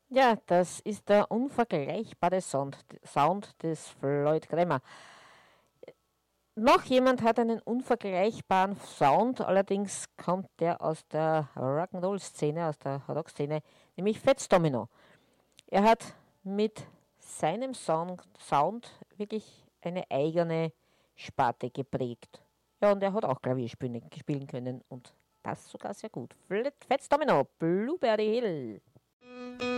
Ja, das ist der unvergleichbare Sound des Floyd Clemmer. Noch jemand hat einen unvergleichbaren Sound, allerdings kommt der aus der Rock'n'Roll-Szene, aus der Rock-Szene, nämlich Fats Domino. Er hat mit seinem Sound wirklich eine eigene Sparte geprägt. Ja, und er hat auch spielen können und das sogar sehr gut. Fats Domino, Blueberry Hill.